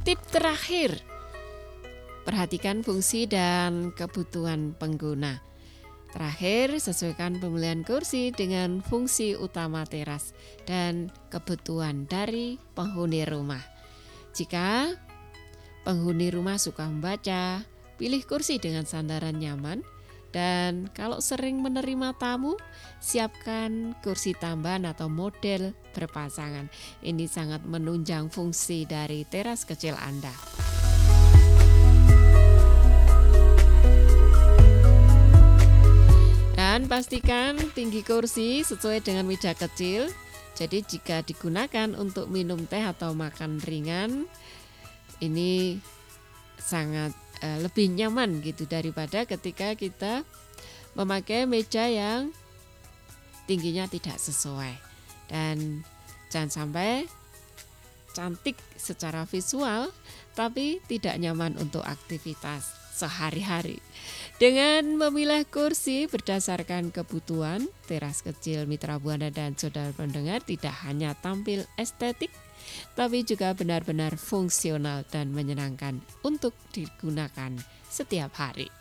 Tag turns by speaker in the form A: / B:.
A: Tip terakhir, perhatikan fungsi dan kebutuhan pengguna. Terakhir, sesuaikan pemilihan kursi dengan fungsi utama teras dan kebutuhan dari penghuni rumah. Jika penghuni rumah suka membaca, pilih kursi dengan sandaran nyaman. Dan kalau sering menerima tamu, siapkan kursi tambahan atau model berpasangan. Ini sangat menunjang fungsi dari teras kecil Anda. Dan pastikan tinggi kursi sesuai dengan meja kecil. Jadi jika digunakan untuk minum teh atau makan ringan, ini sangat lebih nyaman gitu daripada ketika kita memakai meja yang tingginya tidak sesuai. Dan jangan sampai cantik secara visual tapi tidak nyaman untuk aktivitas sehari-hari. Dengan memilah kursi berdasarkan kebutuhan, teras kecil Mitra Buana dan saudara pendengar tidak hanya tampil estetik, tapi juga benar-benar fungsional dan menyenangkan untuk digunakan setiap hari.